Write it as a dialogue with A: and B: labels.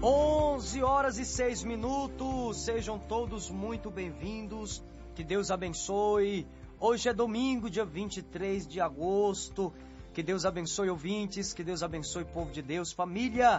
A: 11h06. Sejam todos muito bem-vindos. Que Deus abençoe. Hoje é domingo, dia 23 de agosto. Que Deus abençoe ouvintes, que Deus abençoe povo de Deus, família.